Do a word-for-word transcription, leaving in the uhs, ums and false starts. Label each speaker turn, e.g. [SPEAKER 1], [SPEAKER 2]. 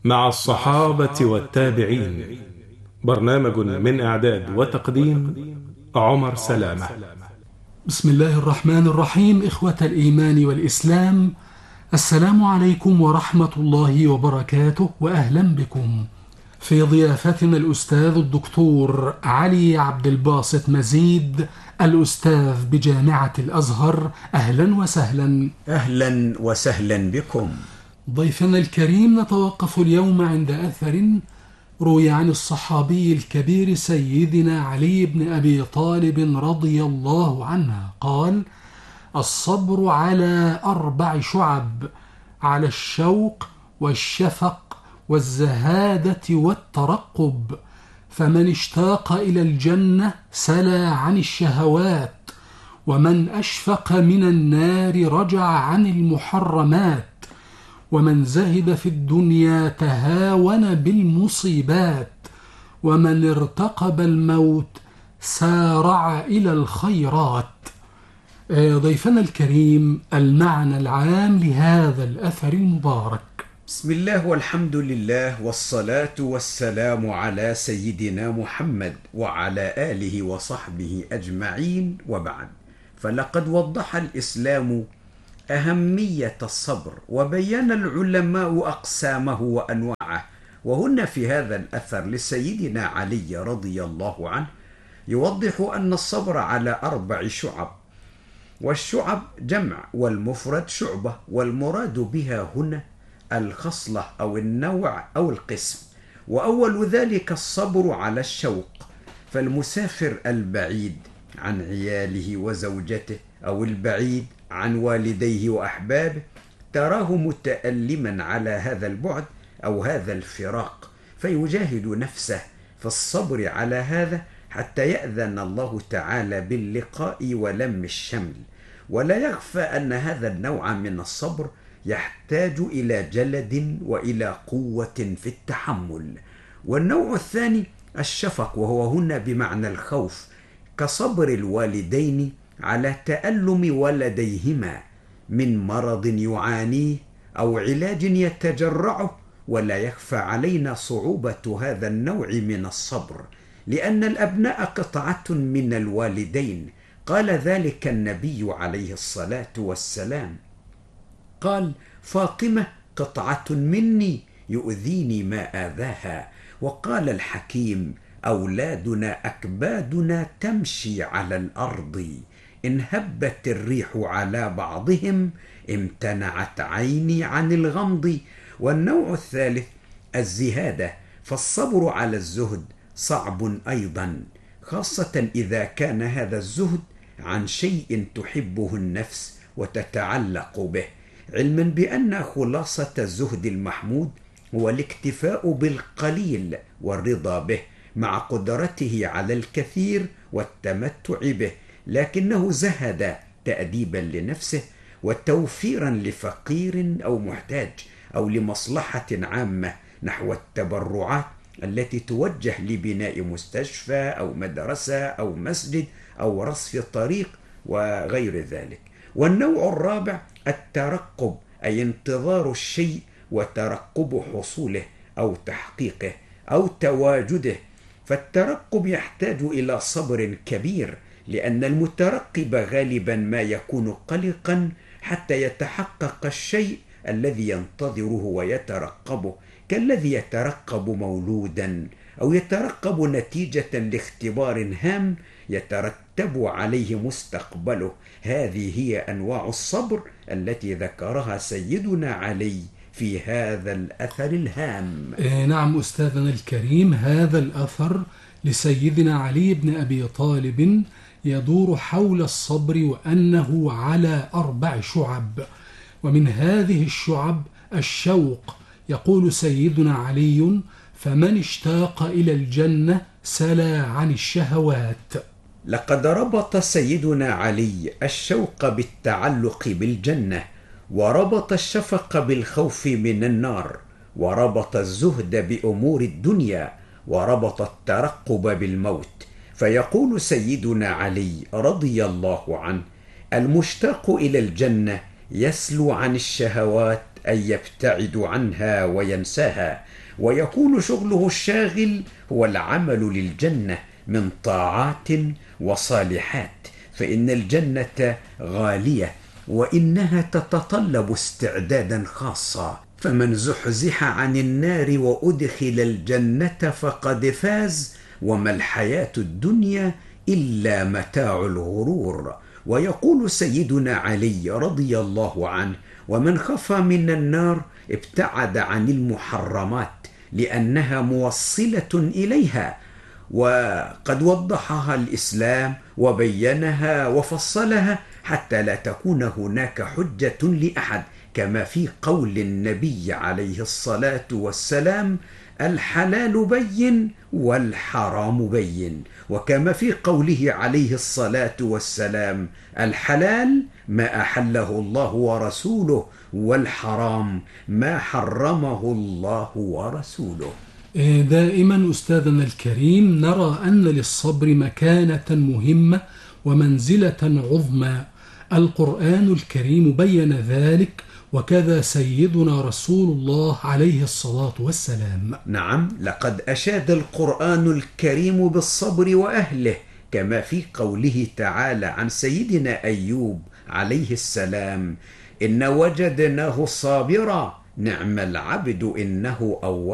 [SPEAKER 1] مع الصحابة والتابعين. برنامج من إعداد وتقديم عمر سلامة.
[SPEAKER 2] بسم الله الرحمن الرحيم. إخوة الإيمان والإسلام، السلام عليكم ورحمة الله وبركاته، وأهلا بكم في ضيافتنا الأستاذ الدكتور علي عبد الباسط مزيد، الأستاذ بجامعة الأزهر. أهلا وسهلا.
[SPEAKER 3] أهلا وسهلا بكم.
[SPEAKER 2] ضيفنا الكريم، نتوقف اليوم عند أثر روي عن الصحابي الكبير سيدنا علي بن أبي طالب رضي الله عنه قال: الصبر على أربع شعب، على الشوق والشفق والزهادة والترقب، فمن اشتاق إلى الجنة سلى عن الشهوات، ومن أشفق من النار رجع عن المحرمات، ومن زهد في الدنيا تهاون بالمصيبات، ومن ارتقب الموت سارع إلى الخيرات. ضيفنا الكريم، المعنى العام لهذا الأثر المبارك.
[SPEAKER 3] بسم الله والحمد لله والصلاة والسلام على سيدنا محمد وعلى آله وصحبه أجمعين، وبعد، فلقد وضح الإسلام أهمية الصبر، وبين العلماء أقسامه وأنواعه، وهنا في هذا الأثر لسيدنا علي رضي الله عنه يوضح أن الصبر على أربع شعب، والشعب جمع والمفرد شعبة، والمراد بها هنا الخصلة أو النوع أو القسم. وأول ذلك الصبر على الشوق، فالمسافر البعيد عن عياله وزوجته أو البعيد عن والديه وأحبابه تراه متألما على هذا البعد أو هذا الفراق، فيجاهد نفسه في الصبر على هذا حتى يأذن الله تعالى باللقاء ولم الشمل. ولا يخفى أن هذا النوع من الصبر يحتاج إلى جلد وإلى قوة في التحمل. والنوع الثاني الشفق، وهو هنا بمعنى الخوف، كصبر الوالدين على تألم ولديهما من مرض يعانيه أو علاج يتجرعه. ولا يخفى علينا صعوبة هذا النوع من الصبر، لأن الأبناء قطعة من الوالدين. قال ذلك النبي عليه الصلاة والسلام، قال: فاطمة قطعة مني يؤذيني ما آذاها. وقال الحكيم: أولادنا أكبادنا تمشي على الأرض، إن هبت الريح على بعضهم امتنعت عيني عن الغمض. والنوع الثالث الزهادة، فالصبر على الزهد صعب أيضا، خاصة إذا كان هذا الزهد عن شيء تحبه النفس وتتعلق به، علما بأن خلاصة الزهد المحمود هو الاكتفاء بالقليل والرضا به مع قدرته على الكثير والتمتع به، لكنه زهد تأديبا لنفسه وتوفيرا لفقير أو محتاج أو لمصلحة عامة، نحو التبرعات التي توجه لبناء مستشفى أو مدرسة أو مسجد أو رصف طريق وغير ذلك. والنوع الرابع الترقب، أي انتظار الشيء وترقب حصوله أو تحقيقه أو تواجده. فالترقب يحتاج إلى صبر كبير، لأن المترقب غالبا ما يكون قلقا حتى يتحقق الشيء الذي ينتظره ويترقبه، كالذي يترقب مولودا أو يترقب نتيجة لاختبار هام يترتب عليه مستقبله. هذه هي أنواع الصبر التي ذكرها سيدنا علي في هذا الأثر الهام.
[SPEAKER 2] إيه نعم أستاذنا الكريم، هذا الأثر لسيدنا علي بن أبي طالب يدور حول الصبر، وأنه على أربع شعب، ومن هذه الشعب الشوق. يقول سيدنا علي: فمن اشتاق إلى الجنة سلى عن الشهوات.
[SPEAKER 3] لقد ربط سيدنا علي الشوق بالتعلق بالجنة، وربط الشفق بالخوف من النار، وربط الزهد بأمور الدنيا، وربط الترقب بالموت. فيقول سيدنا علي رضي الله عنه: المشتاق إلى الجنة يسلو عن الشهوات أن يبتعد عنها وينساها، ويكون شغله الشاغل هو العمل للجنة من طاعات وصالحات، فإن الجنة غالية وإنها تتطلب استعدادا خاصا، فمن زحزح عن النار وأدخل الجنة فقد فاز، وما الحياة الدنيا إلا متاع الغرور. ويقول سيدنا علي رضي الله عنه: ومن خاف من النار ابتعد عن المحرمات لأنها موصلة إليها، وقد وضحها الإسلام وبينها وفصلها حتى لا تكون هناك حجة لأحد، كما في قول النبي عليه الصلاة والسلام: الحلال بين والحرام بين، وكما في قوله عليه الصلاة والسلام: الحلال ما أحله الله ورسوله، والحرام ما حرمه الله ورسوله.
[SPEAKER 2] دائما أستاذنا الكريم نرى أن للصبر مكانة مهمة ومنزلة عظمى، القرآن الكريم بين ذلك، وكذا سيدنا رسول الله عليه الصلاة والسلام.
[SPEAKER 3] نعم، لقد أشاد القرآن الكريم بالصبر وأهله، كما في قوله تعالى عن سيدنا أيوب عليه السلام: إن وجدناه صابرا نعم العبد إنه أواب.